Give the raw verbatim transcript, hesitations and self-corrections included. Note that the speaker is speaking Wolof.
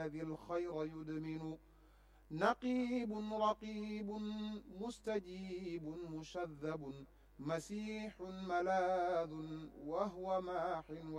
ذي الخير يدمن نقيب رقيب مستجيب مشذب مسيح ملاذ وهو ماح